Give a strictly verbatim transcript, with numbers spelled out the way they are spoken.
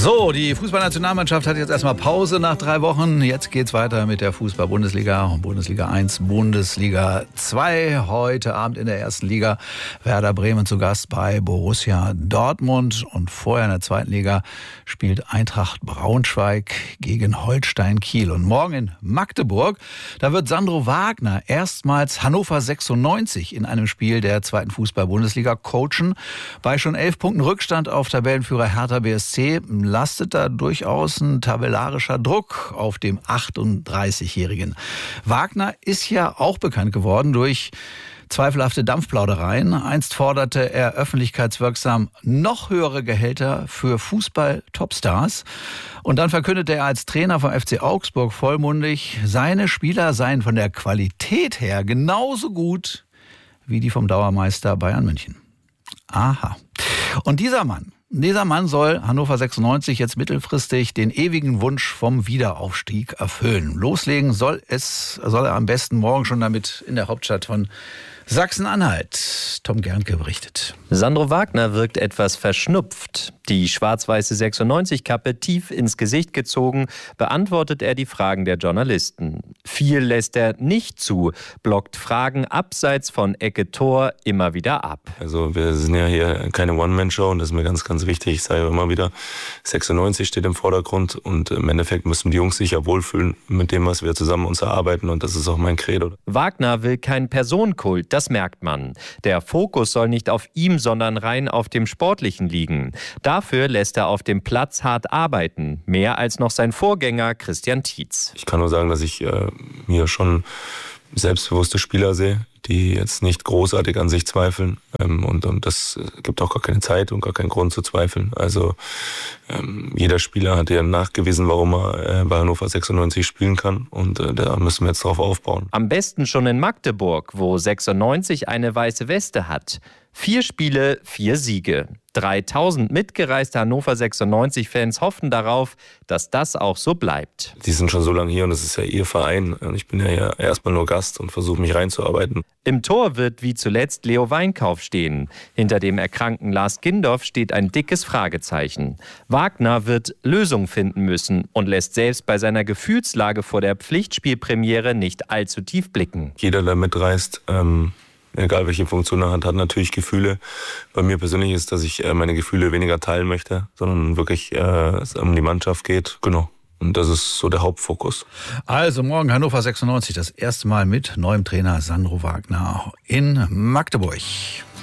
So, die Fußballnationalmannschaft hat jetzt erstmal Pause nach drei Wochen. Jetzt geht's weiter mit der Fußball-Bundesliga. Bundesliga eins, Bundesliga zwei. Heute Abend in der ersten Liga Werder Bremen zu Gast bei Borussia Dortmund. Und vorher in der zweiten Liga spielt Eintracht Braunschweig gegen Holstein Kiel. Und morgen in Magdeburg, da wird Sandro Wagner erstmals Hannover sechsundneunzig in einem Spiel der zweiten Fußball-Bundesliga coachen. Bei schon elf Punkten Rückstand auf Tabellenführer Hertha B S C lastet da durchaus ein tabellarischer Druck auf dem achtunddreißigjährigen. Wagner ist ja auch bekannt geworden durch zweifelhafte Dampfplaudereien. Einst forderte er öffentlichkeitswirksam noch höhere Gehälter für Fußball-Topstars. Und dann verkündete er als Trainer vom F C Augsburg vollmundig, seine Spieler seien von der Qualität her genauso gut wie die vom Dauermeister Bayern München. Aha. Und dieser Mann, Dieser Mann soll Hannover sechsundneunzig jetzt mittelfristig den ewigen Wunsch vom Wiederaufstieg erfüllen. Loslegen soll es, soll er am besten morgen schon damit in der Hauptstadt von Sachsen-Anhalt. Tom Gernke berichtet. Sandro Wagner wirkt etwas verschnupft. Die schwarz-weiße sechsundneunzig-Kappe tief ins Gesicht gezogen, beantwortet er die Fragen der Journalisten. Viel lässt er nicht zu, blockt Fragen abseits von Ecke-Tor immer wieder ab. Also wir sind ja hier keine One-Man-Show und das ist mir ganz, ganz wichtig. Ich sage immer wieder, sechsundneunzig steht im Vordergrund und im Endeffekt müssen die Jungs sich ja wohlfühlen mit dem, was wir zusammen uns erarbeiten und das ist auch mein Credo. Wagner will keinen Personenkult, das merkt man. Der Fokus soll nicht auf ihm, sondern rein auf dem Sportlichen liegen. Dafür lässt er auf dem Platz hart arbeiten, mehr als noch sein Vorgänger Christian Tietz. Ich kann nur sagen, dass ich äh, hier schon selbstbewusste Spieler sehe, die jetzt nicht großartig an sich zweifeln. Ähm, und, und das gibt auch gar keine Zeit und gar keinen Grund zu zweifeln. Also ähm, jeder Spieler hat ja nachgewiesen, warum er äh, bei Hannover sechsundneunzig spielen kann. Und äh, da müssen wir jetzt drauf aufbauen. Am besten schon in Magdeburg, wo sechsundneunzig eine weiße Weste hat. Vier Spiele, vier Siege. dreitausend mitgereiste Hannover sechsundneunzig-Fans hoffen darauf, dass das auch so bleibt. Die sind schon so lange hier und es ist ja ihr Verein. Und ich bin ja hier erstmal nur Gast und versuche mich reinzuarbeiten. Im Tor wird wie zuletzt Leo Weinkauf stehen. Hinter dem erkrankten Lars Gindorf steht ein dickes Fragezeichen. Wagner wird Lösungen finden müssen und lässt selbst bei seiner Gefühlslage vor der Pflichtspielpremiere nicht allzu tief blicken. Jeder, der mitreist, ähm egal welche Funktion er hat, hat natürlich Gefühle. Bei mir persönlich ist, dass ich meine Gefühle weniger teilen möchte, sondern wirklich äh, es um die Mannschaft geht. Genau. Und das ist so der Hauptfokus. Also morgen Hannover sechsundneunzig, das erste Mal mit neuem Trainer Sandro Wagner in Magdeburg.